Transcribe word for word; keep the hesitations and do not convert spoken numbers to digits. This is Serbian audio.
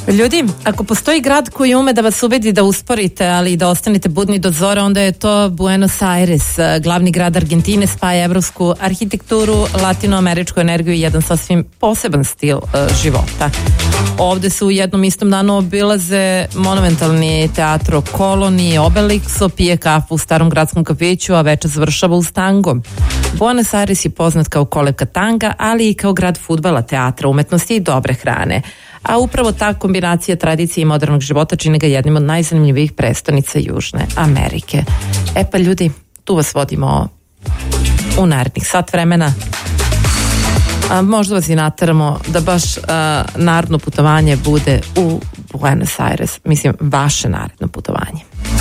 Ljudi, ako postoji grad koji ume da vas ubedi da usporite, ali i da ostanete budni do zora, onda je to Buenos Aires, glavni grad Argentine, spaja evropsku arhitekturu, latinoameričku energiju i jedan sasvim poseban stil uh, života. Ovde se u jednom istom danu obilaze monumentalni teatro Koloni, Obelixo, pije kafu u starom gradskom kafiću, a večer završava uz tangom. Buenos Aires je poznat kao kolevka tanga, ali i kao grad fudbala, teatra, umetnosti i dobre hrane. A upravo ta kombinacija tradicije i modernog života čini ga jednim od najzanimljivijih prestonica Južne Amerike. E pa ljudi, tu vas vodimo u narednih sat vremena. A možda vas i nateramo da baš a, naredno putovanje bude u Buenos Aires. Mislim, vaše naredno putovanje.